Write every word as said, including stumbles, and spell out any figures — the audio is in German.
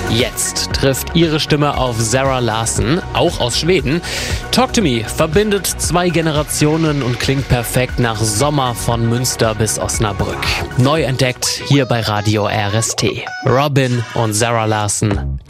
Jetzt trifft ihre Stimme auf Zara Larsson, auch aus Schweden. Talk to Me verbindet zwei Generationen und klingt perfekt nach Sommer von Münster bis Osnabrück. Neu entdeckt hier bei Radio R S T. Robyn und Zara Larsson,